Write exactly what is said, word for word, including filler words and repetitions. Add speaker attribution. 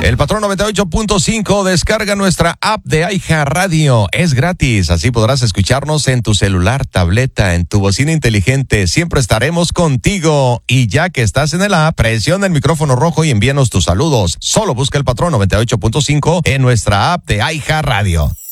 Speaker 1: El Patrón noventa y ocho punto cinco, descarga nuestra app de iHeartRadio. Es gratis, así podrás escucharnos en tu celular, tableta, en tu bocina inteligente. Siempre estaremos contigo. Y ya que estás en el app, presiona el micrófono rojo y envíanos tus saludos. Solo busca el Patrón noventa y ocho punto cinco en nuestra app de iHeartRadio.